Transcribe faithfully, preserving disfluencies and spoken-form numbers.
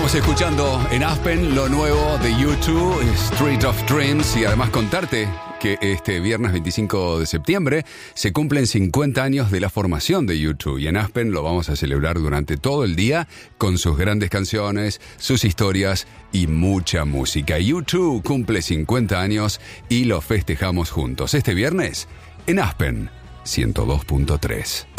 Estamos escuchando en Aspen lo nuevo de U dos, Street of Dreams, y además contarte que este viernes veinticinco de septiembre se cumplen cincuenta años de la formación de U dos, y en Aspen lo vamos a celebrar durante todo el día con sus grandes canciones, sus historias y mucha música. U dos cumple cincuenta años y lo festejamos juntos este viernes en Aspen ciento dos punto tres.